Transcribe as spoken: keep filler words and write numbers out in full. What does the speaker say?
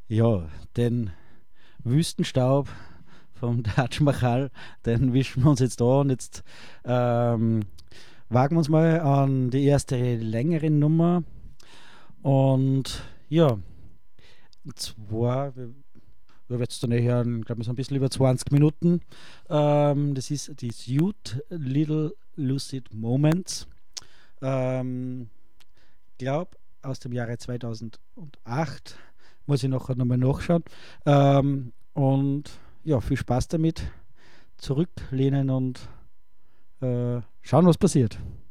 Ja, den Wüstenstaub vom Taj Mahal, den wischen wir uns jetzt da und jetzt ähm, wagen wir uns mal an die erste längere Nummer. Und ja, und zwar, wir wir werden jetzt dann hören, glaube ich, so ein bisschen über zwanzig Minuten. Ähm, das ist die Suite Little Lucid Moments. Ähm, glaube aus dem Jahre zweitausendacht. Muss ich nachher nochmal nachschauen. Ähm, und ja, viel Spaß damit. Zurücklehnen und äh, schauen, was passiert.